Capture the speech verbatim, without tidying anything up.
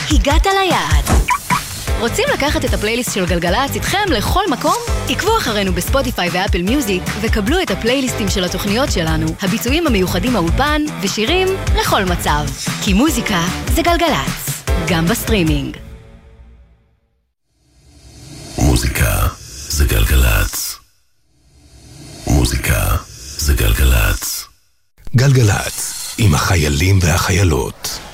הגעת ליעד. רוצים לקחת את הפלייליסט של גלגלצ איתכם לכל מקום? עקבו אחרינו בספוטיפיי ואפל מיוזיק וקבלו את הפלייליסטים של התוכניות שלנו, הביצועים המיוחדים מהאולפן ושירים לכל מצב. כי מוזיקה זה גלגלצ, גם בסטרימינג. מוזיקה זה גלגלצ. מוזיקה זה גלגלצ. גלגלצ עם החיילים והחיילות.